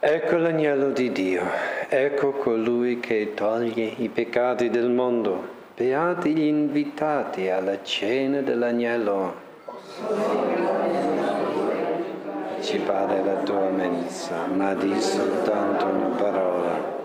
Ecco l'agnello di Dio, ecco colui che toglie i peccati del mondo. Beati gli invitati alla cena dell'agnello. Partecipare alla tua mensa, ma di soltanto una parola